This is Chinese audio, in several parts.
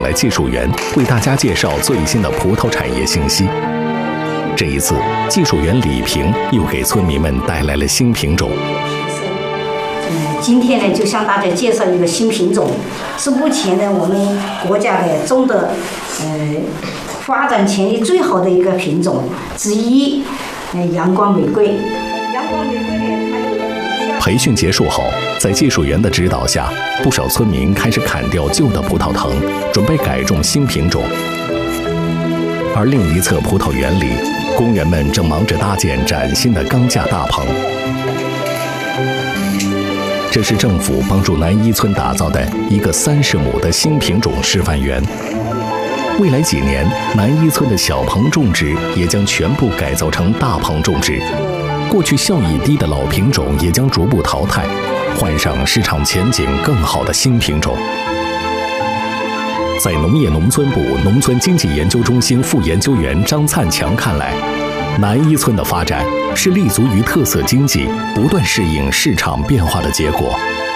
来技术员为大家介绍最新的葡萄产业信息。这一次，技术员李平又给村民们带来了新品种。 今天呢，就向大家介绍一个新品种，是目前呢我们国家的种的发展潜力最好的一个品种之一，阳光玫瑰。阳光玫瑰呢，它有培训结束后，在技术员的指导下，不少村民开始砍掉旧的葡萄藤，准备改种新品种。而另一侧葡萄园里，工人们正忙着搭建崭新的钢架大棚。这是政府帮助南一村打造的一个30亩的新品种示范园。未来几年，南一村的小棚种植也将全部改造成大棚种植。过去效益低的老品种也将逐步淘汰，换上市场前景更好的新品种。在农业农村部农村经济研究中心副研究员张灿强看来，南一村的发展是立足于特色经济，不断适应市场变化的结果。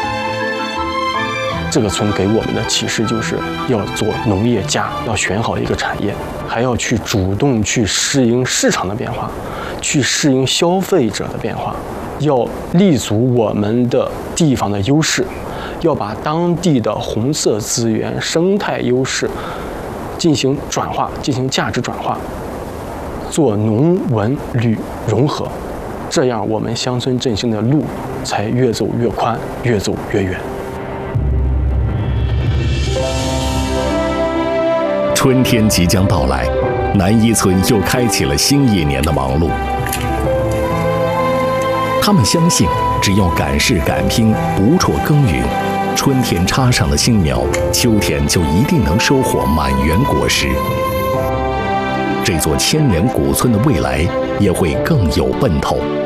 这个村给我们的启示就是要做农业家，要选好一个产业，还要去主动去适应市场的变化，去适应消费者的变化，要立足我们的地方的优势，要把当地的红色资源、生态优势进行转化，进行价值转化，做农文旅融合，这样我们乡村振兴的路才越走越宽，越走越远。 春天即将到来，南一村又开启了新一年的忙碌。他们相信，只要赶事赶拼，不辍耕耘，春天插上的新苗，秋天就一定能收获满园果实。这座千年古村的未来也会更有奔头。